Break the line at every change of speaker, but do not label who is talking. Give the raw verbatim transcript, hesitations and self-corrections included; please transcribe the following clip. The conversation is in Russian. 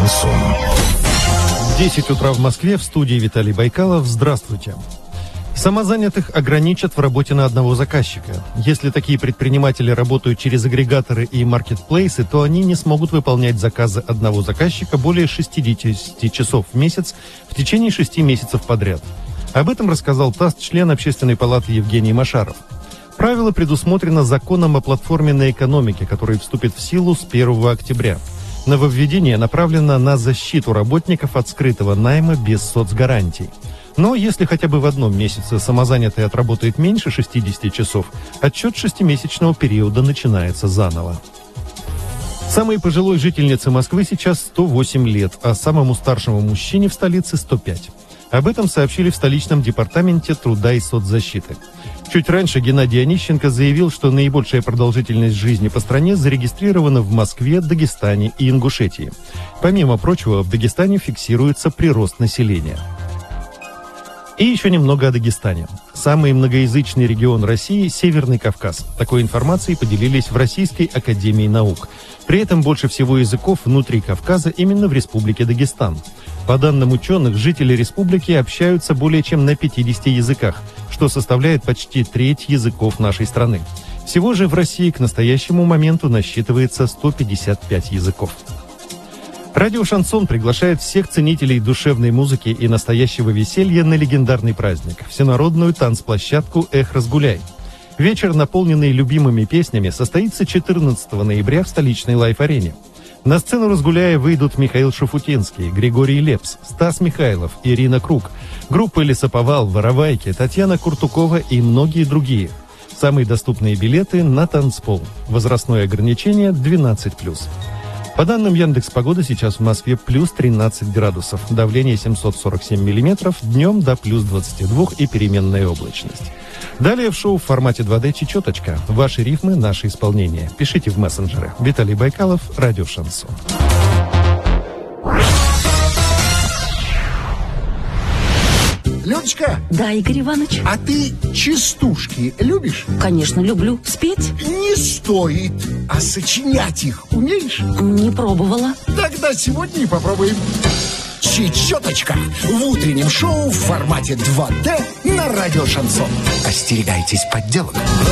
Шансон.
десять утра в Москве, в студии Виталий Байкалов. Здравствуйте. Самозанятых ограничат в работе на одного заказчика. Если такие предприниматели работают через агрегаторы и маркетплейсы, то они не смогут выполнять заказы одного заказчика более шестидесяти часов в месяц в течение шести месяцев подряд. Об этом рассказал ТАСС член Общественной палаты Евгений Машаров. Правило предусмотрено законом о платформенной экономике, который вступит в силу с первого октября. Нововведение направлено на защиту работников от скрытого найма без соцгарантий. Но если хотя бы в одном месяце самозанятый отработает меньше шестидесяти часов, отчет шестимесячного периода начинается заново. Самой пожилой жительнице Москвы сейчас сто восемь лет, а самому старшему мужчине в столице сто пять. Об этом сообщили в столичном департаменте труда и соцзащиты. Чуть раньше Геннадий Онищенко заявил, что наибольшая продолжительность жизни по стране зарегистрирована в Москве, Дагестане и Ингушетии. Помимо прочего, в Дагестане фиксируется прирост населения. И еще немного о Дагестане. Самый многоязычный регион России – Северный Кавказ. Такой информацией поделились в Российской академии наук. При этом больше всего языков внутри Кавказа именно в Республике Дагестан. По данным ученых, жители республики общаются более чем на пятидесяти языках, что составляет почти треть языков нашей страны. Всего же в России к настоящему моменту насчитывается сто пятьдесят пять языков. Радио «Шансон» приглашает всех ценителей душевной музыки и настоящего веселья на легендарный праздник – всенародную танцплощадку «Эх, разгуляй». Вечер, наполненный любимыми песнями, состоится четырнадцатого ноября в столичной лайф-арене. На сцену «Разгуляя» выйдут Михаил Шафутинский, Григорий Лепс, Стас Михайлов, Ирина Круг, группы «Лесоповал», «Воровайки», Татьяна Куртукова и многие другие. Самые доступные билеты на танцпол. Возрастное ограничение двенадцать плюс. По данным Яндекс.Погоды, сейчас в Москве плюс тринадцать градусов, давление семьсот сорок семь миллиметров, днем до плюс двадцати двух и переменная облачность. Далее в шоу в формате два дэ «Чечеточка». Ваши рифмы, наше исполнение. Пишите в мессенджеры. Виталий Байкалов, Радио «Шансон».
Людочка!
Да, Игорь Иванович.
А ты частушки любишь?
Конечно, люблю. Спеть?
Не стоит. А сочинять их умеешь?
Не пробовала.
Тогда сегодня и попробуем. Чечеточка в утреннем шоу в формате два дэ на Радио «Шансон». Остерегайтесь подделок.